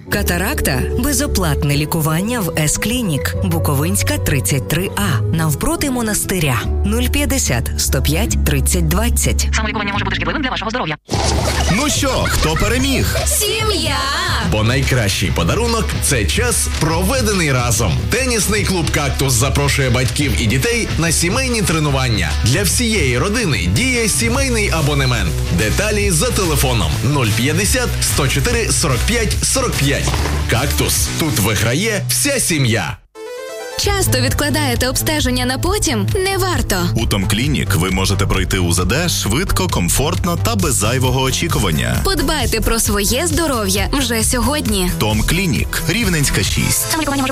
Катаракта – безоплатне лікування в С-клінік. Буковинська, 33А. Навпроти монастиря. 050 105 30 20. Самолікування може бути шкідливим для вашого здоров'я. Ну що, хто переміг? Сім'я! Бо найкращий подарунок – це час, проведений разом. Тенісний клуб «Кактус» запрошує батьків і дітей на сімейні тренування. Для всієї родини діє сімейний абонемент. Деталі за телефоном 050 104 45 45. «Кактус» – тут виграє вся сім'я. Часто відкладаєте обстеження на потім? Не варто. У Том Клінік ви можете пройти УЗД швидко, комфортно та без зайвого очікування. Подбайте про своє здоров'я вже сьогодні. Том Клінік, Рівненська, 6. Самолікування може